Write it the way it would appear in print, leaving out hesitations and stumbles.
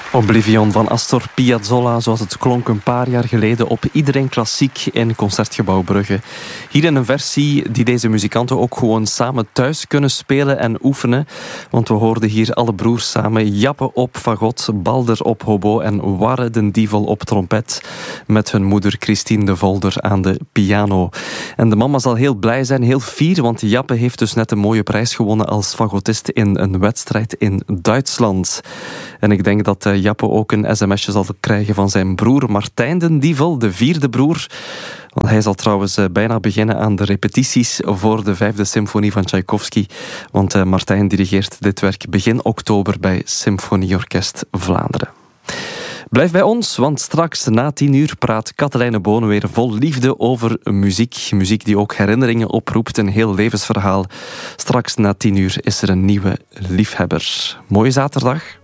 Oblivion van Astor Piazzolla, zoals het klonk een paar jaar geleden op Iedereen Klassiek in Concertgebouw Brugge. Hier in een versie die deze muzikanten ook gewoon samen thuis kunnen spelen en oefenen. Want we hoorden hier alle broers samen Jappe op fagot, Balder op hobo en Warre den Dievel op trompet. Met hun moeder Christine de Volder aan de piano. En de mama zal heel blij zijn, heel fier, want Jappe heeft dus net een mooie prijs gewonnen als fagotist in een wedstrijd in Duitsland. En ik denk dat Jappe ook een sms'je zal krijgen van zijn broer Martijn den Dievel, de vierde broer. Want hij zal trouwens bijna beginnen aan de repetities voor de 5e symfonie van Tchaikovsky. Want Martijn dirigeert dit werk begin oktober bij Symfonieorkest Vlaanderen. Blijf bij ons, want straks na 10 praat Katelijne Boon weer vol liefde over muziek. Muziek die ook herinneringen oproept, een heel levensverhaal. Straks na 10 is er een nieuwe liefhebber. Mooie zaterdag.